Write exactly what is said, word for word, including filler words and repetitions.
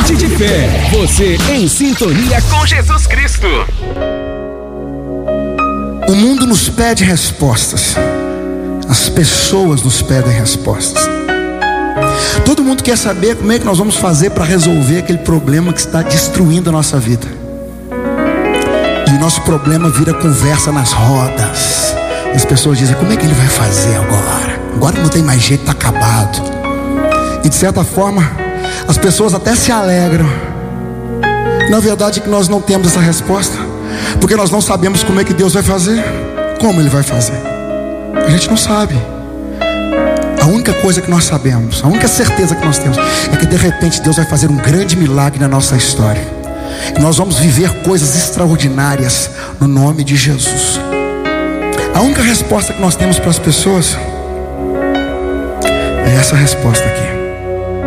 Tarde de Fé. Você em sintonia com Jesus Cristo. O mundo nos pede respostas. As pessoas nos pedem respostas. Todo mundo quer saber como é que nós vamos fazer para resolver aquele problema que está destruindo a nossa vida. E o nosso problema vira conversa nas rodas. E as pessoas dizem: como é que ele vai fazer agora? Agora não tem mais jeito, está acabado. E de certa forma as pessoas até se alegram. Na verdade é que nós não temos essa resposta, porque nós não sabemos como é que Deus vai fazer. Como Ele vai fazer? A gente não sabe. A única coisa que nós sabemos, a única certeza que nós temos, é que de repente Deus vai fazer um grande milagre na nossa história. E nós vamos viver coisas extraordinárias no nome de Jesus. A única resposta que nós temos para as pessoas é essa resposta aqui.